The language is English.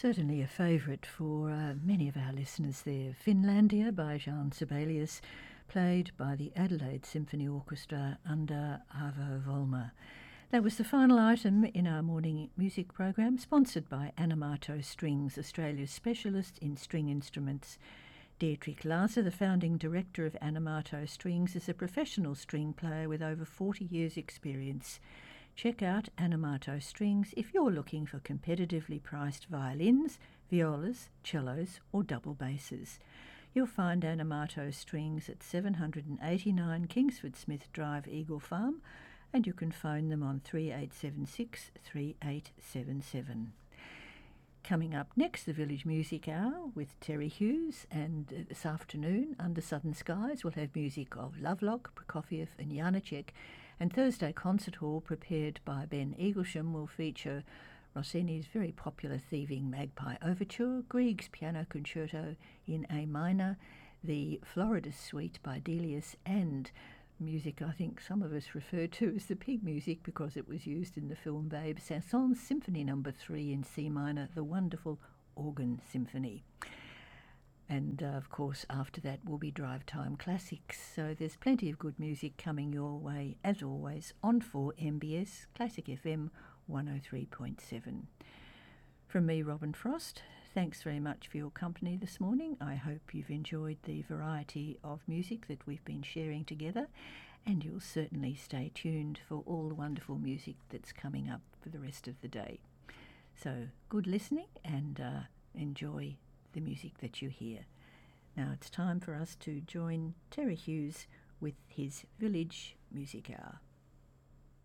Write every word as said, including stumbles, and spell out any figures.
Certainly a favourite for uh, many of our listeners there. Finlandia by Jean Sibelius, played by the Adelaide Symphony Orchestra under Avo Volmer. That was the final item in our morning music program, sponsored by Anamato Strings, Australia's specialist in string instruments. Dietrich Laser, the founding director of Anamato Strings, is a professional string player with over forty years' experience. Check out Anamato Strings if you're looking for competitively priced violins, violas, cellos or double basses. You'll find Anamato Strings at seven eighty-nine Kingsford Smith Drive, Eagle Farm, and you can phone them on three eight seven six, three eight seven seven. Coming up next, the Village Music Hour with Terry Hughes, and this afternoon, Under Southern Skies, we'll have music of Lovelock, Prokofiev and Janacek, and Thursday Concert Hall, prepared by Ben Eaglesham, will feature Rossini's very popular Thieving Magpie Overture, Grieg's Piano Concerto in A minor, the Florida Suite by Delius, and music I think some of us refer to as the pig music because it was used in the film Babe, Saint-Saëns Symphony Number three in C minor, the wonderful organ symphony. And uh, of course after that will be Drive Time Classics. So there's plenty of good music coming your way as always on four M B S Classic F M one oh three point seven. From me, Robin Frost, thanks very much for your company this morning. I hope you've enjoyed the variety of music that we've been sharing together, and you'll certainly stay tuned for all the wonderful music that's coming up for the rest of the day. So good listening, and uh, enjoy the music that you hear. Now it's time for us to join Terry Hughes with his Village Music Hour.